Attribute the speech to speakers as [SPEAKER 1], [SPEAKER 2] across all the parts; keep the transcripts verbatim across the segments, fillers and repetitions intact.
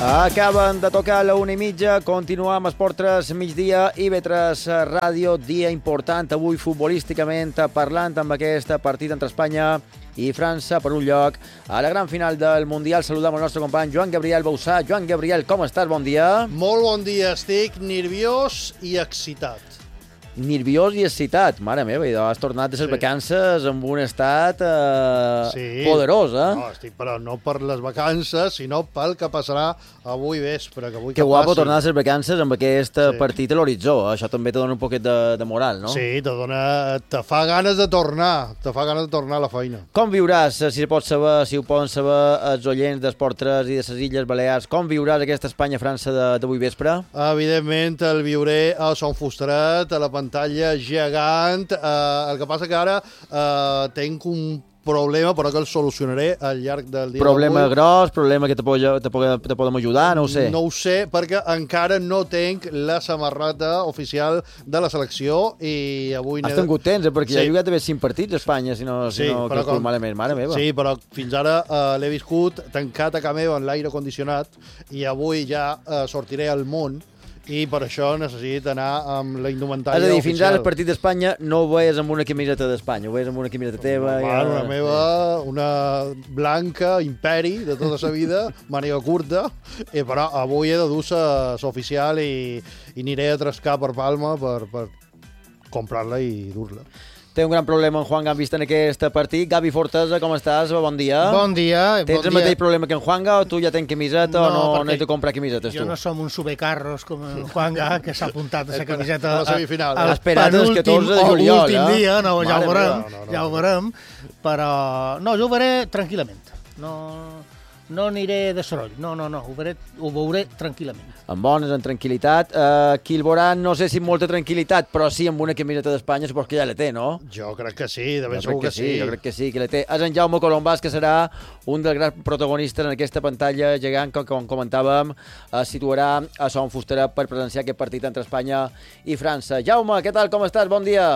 [SPEAKER 1] Acaben de tocar la una i mitja, continuem amb Esport tres migdia i bé tres Ràdio, dia important avui futbolísticament parlant amb aquest partit entre Espanya i França per un lloc a la gran final del Mundial. Saludem el nostre company Joan Gabriel Bausà. Joan Gabriel, com estàs? Bon dia.
[SPEAKER 2] Molt bon dia, estic nerviós i excitat.
[SPEAKER 1] Nerviós i excitat, mare meva, has tornat de les sí. vacances amb un estat eh, sí. poderós, eh?
[SPEAKER 2] No, estic però no per les vacances, sinó pel que passarà avui vespre. Que, avui
[SPEAKER 1] que, que guapo
[SPEAKER 2] passi.
[SPEAKER 1] Tornar a les vacances amb aquest sí. partit a l'horitzó, eh? Això també te dona un poquet de, de moral, no?
[SPEAKER 2] Sí, te dona, te fa ganes de tornar, te fa ganes de tornar a la feina.
[SPEAKER 1] Com viuràs, si se pot saber, si ho poden saber els oients d'Esport tres i de les Illes Balears, com viuràs aquesta Espanya-França d'avui vespre?
[SPEAKER 2] Evidentment el viuré a Son Fusteret, a la pantalla gegant. Uh, el que passa que ara uh, tenc un problema, però que el solucionaré al llarg del dia
[SPEAKER 1] Problema d'avui. Gros, problema que te, po te, po te podem ajudar, no ho sé.
[SPEAKER 2] No ho sé, perquè encara no tenc la samarreta oficial de la selecció i avui...
[SPEAKER 1] Has tingut temps, eh? Perquè sí. ja ha jugat d'haver cinc partits a Espanya, si no, si
[SPEAKER 2] sí,
[SPEAKER 1] no calculo com... malament, mare meva.
[SPEAKER 2] Sí, però fins ara uh, l'he viscut tancat a casa meva en l'aire condicionat i avui ja uh, sortiré al món i per això necessito anar amb la indumentària oficial.
[SPEAKER 1] És a dir, fins ara el partit d'Espanya no ho veies amb una camiseta d'Espanya, ho veies amb una camiseta teva.
[SPEAKER 2] Bueno,
[SPEAKER 1] ja...
[SPEAKER 2] una meva, una blanca, imperi, de tota la vida, màniga curta, i però avui he de dur l'oficial i, i aniré a trascar per Palma per, per comprar-la i dur-la.
[SPEAKER 1] Té un gran problema en Juan Gambist en aquest partit. Gavi Fortesa, com estàs? Bon dia.
[SPEAKER 3] Bon dia.
[SPEAKER 1] Tens
[SPEAKER 3] bon
[SPEAKER 1] el mateix
[SPEAKER 3] dia.
[SPEAKER 1] problema que en Juanga o tu ja tens camiseta
[SPEAKER 3] no,
[SPEAKER 1] o no, no he de comprar camisetes
[SPEAKER 3] jo
[SPEAKER 1] tu?
[SPEAKER 3] Jo no som un subecarros com en Juanga, que s'ha apuntat a la camiseta
[SPEAKER 2] a la semifinal.
[SPEAKER 3] al
[SPEAKER 1] Esperat el catorze de juliol.
[SPEAKER 3] L'últim
[SPEAKER 1] eh?
[SPEAKER 3] dia, no, ja ho veurem,
[SPEAKER 2] no, no, no.
[SPEAKER 3] ja ho veurem, però no, jo ho veuré tranquil·lament. No... No aniré de soroll, no, no, no, ho veuré, ho veuré tranquil·lament.
[SPEAKER 1] Amb bones, amb tranquil·litat. Uh, qui el veurà, no sé si amb molta tranquil·litat, però sí amb una camiseta d'Espanya, supos que ja la té, no?
[SPEAKER 2] Jo crec que sí, de ben
[SPEAKER 1] jo
[SPEAKER 2] segur que, que sí.
[SPEAKER 1] Jo crec que sí, que la té. És en Jaume Colombàs, que serà un dels grans protagonistes en aquesta pantalla gegant, que, com comentàvem, es situarà a Son Fusteret per presenciar aquest partit entre Espanya i França. Jaume, què tal, com estàs? Bon dia.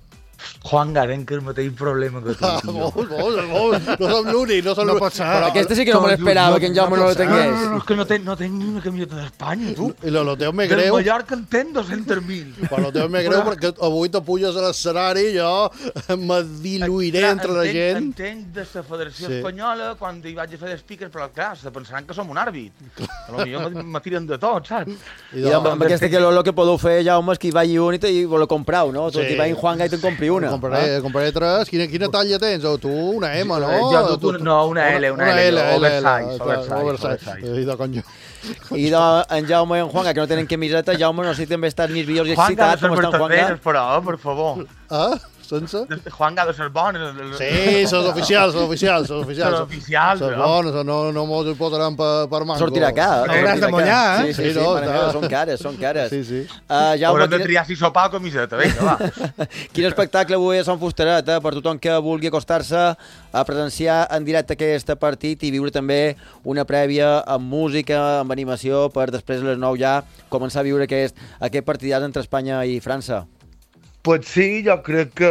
[SPEAKER 4] Juan Garen, que el mateix problema que tu,
[SPEAKER 2] ah,
[SPEAKER 4] tio.
[SPEAKER 2] Molt, molt, molt. No som l'únic, no som
[SPEAKER 3] no
[SPEAKER 2] l'únic.
[SPEAKER 3] pot ser.
[SPEAKER 1] Però aquesta sí que no me l'esperava, no, que en Jaume no, no la tingués.
[SPEAKER 4] No, no, no, és que no tenc, no tenc ni una camiseta d'Espanya, tu.
[SPEAKER 2] I lo, lo teu me
[SPEAKER 4] Del
[SPEAKER 2] greu.
[SPEAKER 4] Mallorca en tenc dos-cents mil.
[SPEAKER 2] Però lo teu me greu perquè avui te puges a l'escenari i jo me diluiré
[SPEAKER 4] clar,
[SPEAKER 2] entre la
[SPEAKER 4] entenc,
[SPEAKER 2] gent.
[SPEAKER 4] Entenc de la Federació
[SPEAKER 2] sí.
[SPEAKER 4] Espanyola quan hi vaig a fer speakers, però clar, se pensaran que som un àrbit. Potser me tiren de tot, saps?
[SPEAKER 2] I,
[SPEAKER 1] I amb, amb aquesta que el que podeu fer, Jaume, és que hi vagi un i te vol comprar, no? Tu sí. Hi va en Juan i te'n compri una.
[SPEAKER 2] Compraré, ah? compraré tres. Quina, quina talla tens? O tu, una M, no?
[SPEAKER 4] Jo, tu, tu, no, una L, una, una L, L, oversize, oversize,
[SPEAKER 2] oversize. I de conyo.
[SPEAKER 1] I de, en Jaume i en Juanga, que no tenen camiseta, Jaume, no sé si també estàs nerviós i excitat, com està en Juanga.
[SPEAKER 4] Però, per favor.
[SPEAKER 2] Ah? Sense?
[SPEAKER 4] Juanga ha de ser bones.
[SPEAKER 2] Sí, són oficials, són oficials, són oficials.
[SPEAKER 4] Són oficials,
[SPEAKER 2] són bones, no, no mos hi posaran per, per mango.
[SPEAKER 1] Sortirà cá.
[SPEAKER 3] Hauràs de mullar, eh?
[SPEAKER 1] Sí, sí, sí, sí, meva, són cares, són cares.
[SPEAKER 2] Sí, sí.
[SPEAKER 1] Uh, Jaume,
[SPEAKER 4] Haurem de triar si sopar o camiseta, vinga, va.
[SPEAKER 1] Quin espectacle avui a Son Fusteret, eh? Per tothom que vulgui acostar-se a presenciar en directe aquest partit i viure també una prèvia amb música, amb animació, per després a les nou ja començar a viure aquest, aquest partidàs entre Espanya i França.
[SPEAKER 4] Pues sí, jo crec que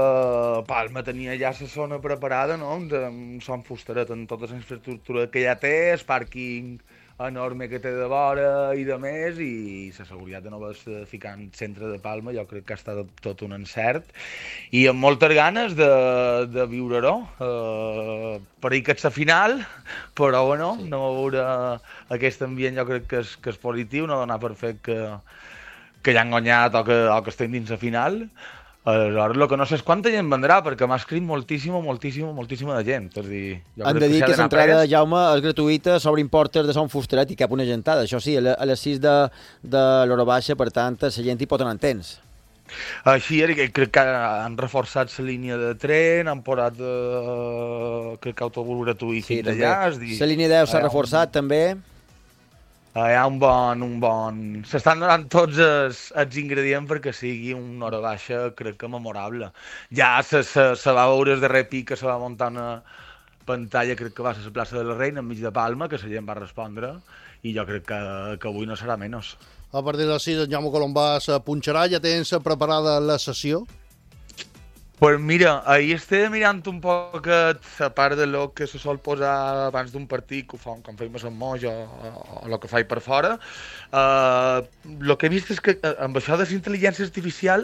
[SPEAKER 4] Palma tenia ja la zona preparada, no?, de Son Fusteret, amb tota la infraestructura que ja té, el pàrquing enorme que té de vora i de més, i la seguretat de no haver-se ficar en centre de Palma, jo crec que ha estat tot un encert, i amb moltes ganes de, de viure-ho. Uh, per ahir que és la final, però bueno, sí. No veure aquest ambient jo crec que és, que és positiu, no donar per fet que que ja han guanyat o que, o que estem dins la final. Aleshores, el que no sé és quanta gent vendrà, perquè m'ha escrit moltíssima, moltíssima, moltíssima de gent. És dir, jo
[SPEAKER 1] Han de dir que l'entrada, Jaume, és gratuïta, sobre importes de Son Fusteret i cap una gentada. Això sí, a les sis de, de l'hora baixa, per tant, la gent hi pot anar en temps.
[SPEAKER 4] Així, crec que han reforçat la línia de tren, han posat, uh, crec que autobús gratuït
[SPEAKER 1] sí,
[SPEAKER 4] fins allà.
[SPEAKER 1] La línia deu s'ha reforçat, un... també.
[SPEAKER 4] Hi ha un bon... un bon... S'estan donant tots els, els ingredients perquè sigui una hora baixa, crec que memorable. Ja se, se, se va veure de repic que se va muntar una pantalla, crec que va ser a la plaça de la Reina, enmig de Palma, que la gent va respondre, i jo crec que, que avui no serà menys.
[SPEAKER 2] A partir de les sis, en Jaume Colombàs punxarà. Ja tens preparada la sessió?
[SPEAKER 4] Pues mira, ahir estava mirant un poc a part de lo que se sol posar abans d'un partit, que ho fa, com feim a Sant Moix o, o el que faig per fora. Uh, el que he vist és que amb això de la intel·ligència artificial